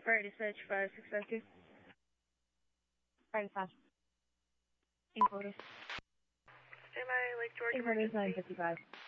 Fire dispatch 5652. Fire dispatch. In photos. Stand by Lake George In photos 955.